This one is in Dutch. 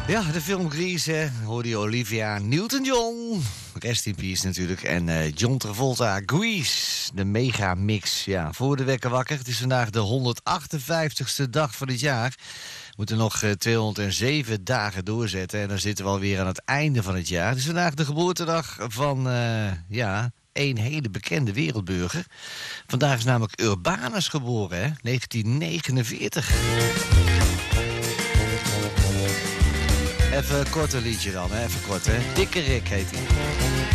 Ja, de film Grease, hoorde je Olivia Newton-John. Rest in peace natuurlijk. En John Travolta, Grease, de megamix. Ja, voor de wekker wakker. Het is vandaag de 158ste dag van het jaar. We moeten nog 207 dagen doorzetten. En dan zitten we alweer aan het einde van het jaar. Het is vandaag de geboortedag van, een hele bekende wereldburger. Vandaag is namelijk Urbanus geboren, hè? 1949. Even een korte liedje dan, hè? Even kort, hè? Dikke Rick heet hij.